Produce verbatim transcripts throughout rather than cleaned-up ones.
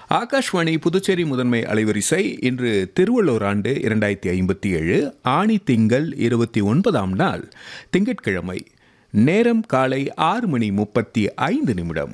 ஆகாஷ்வாணி புதுச்சேரி முதன்மை அலைவரிசை இன்று திருவள்ளுவர் ஆண்டு இரண்டாயிரத்தி ஐம்பத்தி ஏழு ஆணி திங்கள் இருபத்தி ஒன்பதாம் நாள் திங்கட்கிழமை. நேரம் காலை ஆறு மணி முப்பத்தி ஐந்து நிமிடம்.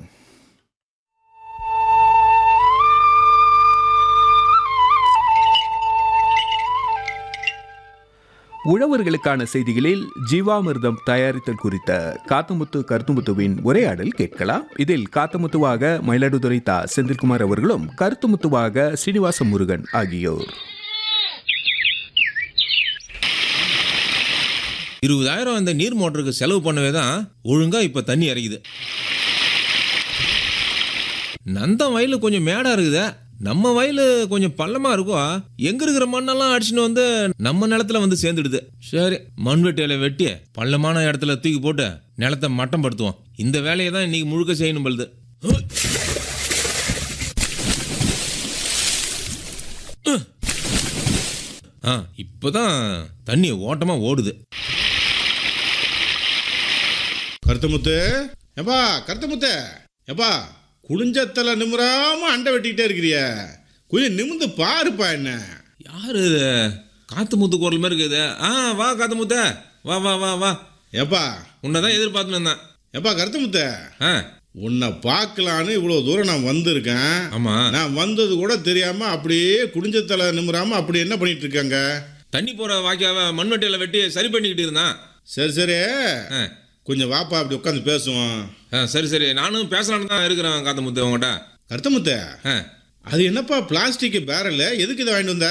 உழவர்களுக்கான செய்திகளில் ஜீவாமிர்தம் தயாரித்தல் குறித்த காத்தமுத்து கருத்துமுத்துவின் உரையாடல் கேட்கலாம். இதில் காத்தமுத்துவாக மயிலாடுதுறை தா செந்தில்குமார் அவர்களும் கருத்துமுத்துவாக ஸ்ரீனிவாச முருகன் ஆகியோர். இருபதாயிரம் அந்த நீர் மோட்டருக்கு செலவு பண்ணவே தான் ஒழுங்கா இப்ப தண்ணி இறங்குது. நந்தம் வயலு கொஞ்சம் மேடா இருக்குதே, நம்ம வயலு கொஞ்சம் பள்ளமா இருக்கும். எங்க இருக்கிற மண்ணெல்லாம் அடிச்சுன்னு வந்து நம்ம நிலத்துல வந்து சேர்ந்துடுது. சரி, மண்வெட்டியில வெட்டி பள்ளமான இடத்துல தூக்கி போட்டு நிலத்தை மட்டம் படுத்துவோம். இந்த வேலையை தான் இன்னைக்கு முழுக்க செய்யணும் பழுது. ஆ இப்பதான் தண்ணி ஓட்டமா ஓடுது. கருத்தமுத்து, எப்பா கருத்தமுத்து, எப்பா குளிஞ்சத்தல நிமிராம அண்டை வெட்டிக்கிட்டே இருக்கிறிய, கொஞ்சம் நிமிந்து பாருப்பா. என்ன யாரு இது? காத்து முத்து குரல் மாதிரி இருக்குது. ஆ வா காத்து முத்த, வா வா வா வா. எப்பா உன்னதான் எதிர்பார்த்துன்னு இருந்தேன். எப்பா கருத்தமுத்து, ஆ உன்னை பார்க்கலான்னு இவ்வளோ தூரம் நான் வந்திருக்கேன். ஆமா, நான் வந்தது கூட தெரியாம அப்படியே குடிஞ்சத்தலை நிமிராம அப்படி என்ன பண்ணிட்டு இருக்காங்க? தண்ணி போற வாக்கியாவ மண்வெட்டியில வெட்டி சரி பண்ணிக்கிட்டு இருந்தான். சரி சரி, ஆ கொஞ்சம் வாப்பா அப்படி உட்காந்து பேசுவோம். ஆ சரி சரி, நானும் பேசலான்னு தான் இருக்கிறேன் காத்து முத்து உங்கள்கிட்ட. கருத்தமுத்து, ஆ அது என்னப்பா பிளாஸ்டிக் பேரல், எதுக்கு இதை வாங்கிட்டு வந்த?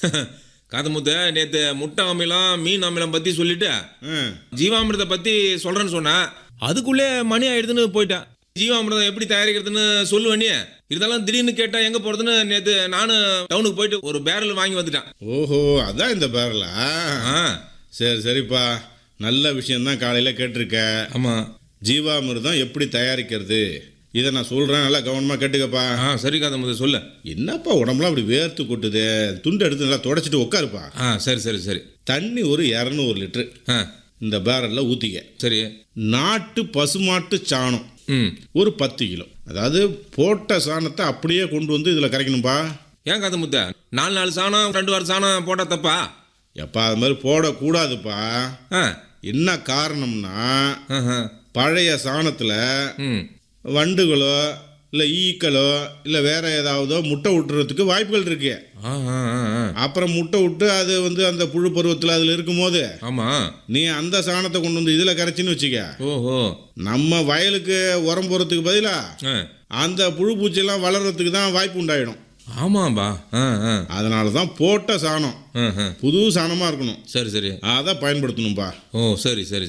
காத்து முத்து, நேற்று முட்டை அமிலம் மீன் அமிலம் பற்றி சொல்லிட்டு ம், ஜீவாமிர்தத்தை பற்றி சொல்கிறேன்னு சொன்னேன். அதுக்குள்ளே மணி ஆயிடுதுன்னு போயிட்டேன். ஜீவாமிர்தம் எப்படி தயாரிக்கிறதுன்னு சொல்லுவேனே, இருந்தாலும் திடீர்னு கேட்டால் எங்கே போகிறதுன்னு நேற்று நானும் டவுனுக்கு போயிட்டு ஒரு பேரல் வாங்கி வந்துட்டேன். ஓஹோ, அதான் இந்த பேரலா? ஆ சரி சரிப்பா, நல்ல விஷயம்தான் காலையில் கேட்டிருக்க. ஆமாம். ஜீவாமிர்தம் எப்படி தயாரிக்கிறது இதை நான் சொல்கிறேன், நல்லா கவனமாக கேட்டுக்கப்பா. ஆ சரி காத்து முத்து சொல்லு. என்னப்பா உடம்புலாம் அப்படி வேர்த்து கொட்டுது, துண்டு எடுத்து நல்லா தொடச்சிட்டு உட்காருப்பா. ஆ சரி சரி சரி. தண்ணி ஒரு இரநூறு லிட்டரு ஆ இந்த பேரலில் ஊற்றிக்க. சரி. நாட்டு பசுமாட்டு சாணம் ம் ஒரு பத்து கிலோ, அதாவது போட்ட சாணத்தை அப்படியே கொண்டு வந்து இதில் கரைக்கணும்பா. ஏன் காத்து முத்த, நாலு நாலு சாணம் ரெண்டு வாரம் சாணம் போட்டால் தப்பா? எப்பா அது மாதிரி போடக்கூடாதுப்பா. ஆ என்ன காரணம்னா, ஆஹா. பழைய சாணத்தில் ம் வண்டுகளோ இல்லை ஈக்களோ இல்லை வேற ஏதாவதோ முட்டை விட்டுறதுக்கு வாய்ப்புகள் இருக்கு. ஆ ஆ ஆ ஆ. அப்புறம் முட்டை விட்டு அது வந்து அந்த புழு பருவத்தில் அதில் இருக்கும்போது ஆமாம். நீ அந்த சாணத்தை கொண்டு வந்து இதில் கரைச்சின்னு வச்சுக்க, ஓஹோ. நம்ம வயலுக்கு உரம் போகிறதுக்கு பதிலாக ஆ அந்த புழு பூச்சியெல்லாம் வளர்கிறதுக்கு தான் வாய்ப்பு உண்டாயிடும். ஆமாம்பா. ஆ ஆ அதனால தான் போட்ட சாணம் ஆ ஆ. புது சாணமாக இருக்கணும், சரி சரி. அதை பயன்படுத்தணும்பா. ஓ சரி சரி